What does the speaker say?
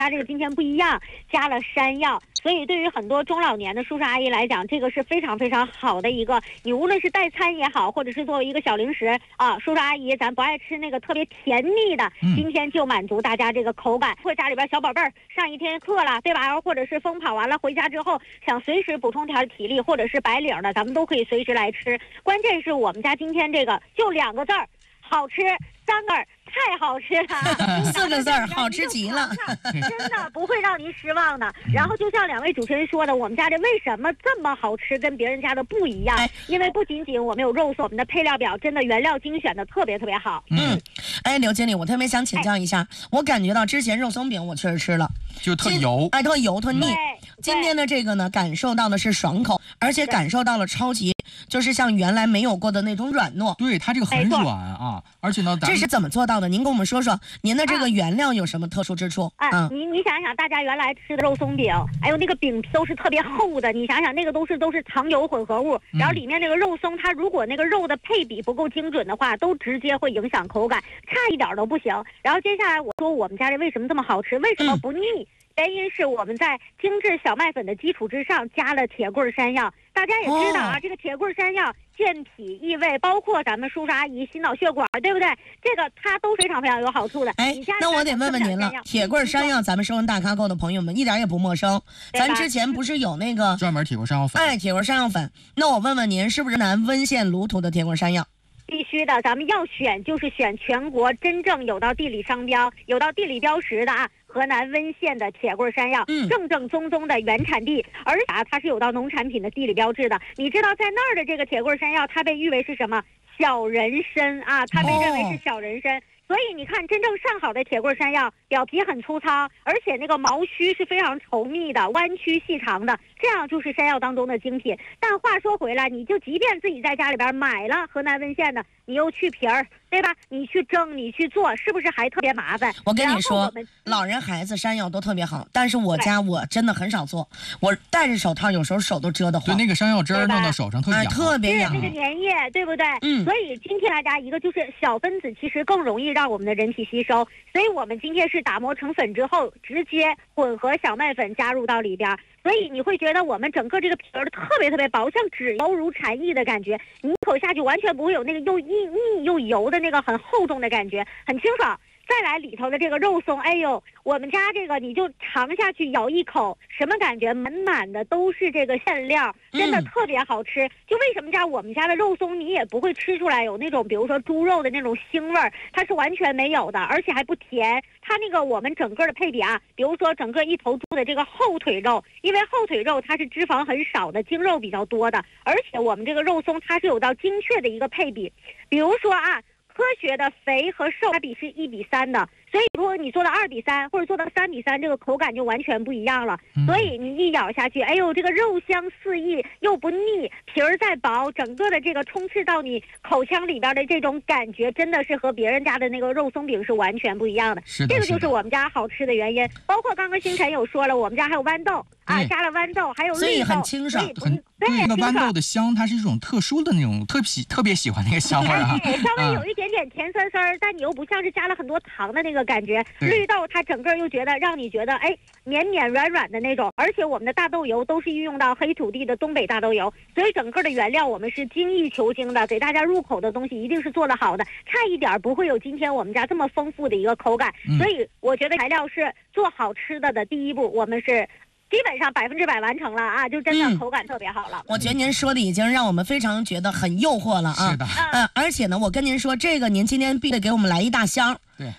它这个今天不一样，加了山药，所以对于很多中老年的叔叔阿姨来讲，这个是非常非常好的一个，你无论是代餐也好，或者是作为一个小零食啊，叔叔阿姨咱不爱吃那个特别甜腻的，今天就满足大家这个口感。或者家里边小宝贝儿上一天课了，对吧？或者是疯跑完了回家之后想随时补充点体力，或者是白领的，咱们都可以随时来吃。关键是我们家今天这个就2个字儿，好吃，3个太好吃了 ，4个字儿，好吃极了， 真的不会让您失望的。然后就像2位主持人说的，我们家这为什么这么好吃，跟别人家的不一样？因为不仅仅我们有肉松，我们的配料表真的原料精选的特别特别好。 刘经理，我特别想请教一下，我感觉到之前肉松饼我确实吃了， 就特油， 特油特腻。今天的这个呢，感受到的是爽口，而且感受到了超级，就是像原来没有过的那种软糯。 对，它这个很软啊，而且呢， 这是怎么做到的？您跟我们说说，您的这个原料有什么特殊之处？ 你想想，大家原来吃的肉松饼，哎呦，那个饼皮都是特别厚的，你想想那个都是糖油混合物，然后里面那个肉松，它如果那个肉的配比不够精准的话，都直接会影响口感，差一点都不行。然后接下来我说我们家这为什么这么好吃，为什么不腻？原因是我们在精致小麦粉的基础之上加了铁棍山药。大家也知道啊，这个铁棍山药健脾益胃，包括咱们叔叔阿姨心脑血管，对不对？这个它都非常非常有好处的。 那我得问问您了，铁棍山药咱们收音大咖购的朋友们一点也不陌生，咱之前不是有那个专门铁棍山药粉？ 铁棍山药粉。那我问问您，是不是南温县鲁土的铁棍山药？ 必须的，咱们要选就是选全国真正有到地理商标、有到地理标识的啊。河南温县的铁棍山药，正正宗宗的原产地，而且它是有到农产品的地理标志的。你知道在那儿的这个铁棍山药，它被誉为是什么？小人参啊，它被认为是小人参。所以你看，真正上好的铁棍山药，表皮很粗糙，而且那个毛须是非常稠密的，弯曲细长的，这样就是山药当中的精品。但话说回来，你就即便自己在家里边买了河南温县的，你又去皮儿，对吧？你去蒸，你去做，是不是还特别麻烦？ 我跟你说，老人孩子山药都特别好，但是我家我真的很少做，我戴着手套有时候手都遮得慌。 对，那个山药汁儿弄到手上特痒， 特别痒， 那个粘液，对不对？所以今天大家一个就是小分子其实更容易让我们的人体吸收，所以我们今天是打磨成粉之后，直接混合小麦粉加入到里边。所以你会觉得我们整个这个皮儿特别特别薄，像纸犹如蝉翼的感觉，你一口下去完全不会有那个又腻又油的那个很厚重的感觉，很清爽。再来里头的这个肉松，哎呦，我们家这个你就尝下去，咬一口，什么感觉？满满的都是这个馅料，真的特别好吃。就为什么我们家的肉松，你也不会吃出来有那种比如说猪肉的那种腥味儿，它是完全没有的，而且还不甜。它那个我们整个的配比啊，比如说整个一头猪的这个后腿肉，因为后腿肉它是脂肪很少的，精肉比较多的，而且我们这个肉松它是有到精确的一个配比，比如说啊。科学的肥和瘦它比是1:3的，所以如果你做到2:3或者做到3:3，这个口感就完全不一样了。所以你一咬下去，哎呦，这个肉香四溢又不腻，皮儿再薄，整个的这个充斥到你口腔里边的这种感觉，真的是和别人家的那个肉松饼是完全不一样的。 是的， 这个就是我们家好吃的原因。包括刚刚星辰有说了，我们家还有豌豆啊，加了豌豆，还有绿豆， 所以很清爽， 对，那个豌豆的香，它是一种特殊的那种特别喜欢那个香味啊， 稍微有一点点甜酸酸，但你又不像是加了很多糖的那个感觉。绿豆它整个又觉得让你觉得绵绵软软的那种，而且我们的大豆油都是运用到黑土地的东北大豆油，所以整个的原料我们是精益求精的，给大家入口的东西一定是做得好的，差一点不会有今天我们家这么丰富的一个口感。所以我觉得材料是做好吃的第一步，我们是基本上100%完成了啊，就真的口感特别好了。 我觉得您说的已经让我们非常觉得很诱惑了啊。 是的。 而且呢，我跟您说，这个您今天必须得给我们来一大箱。 对。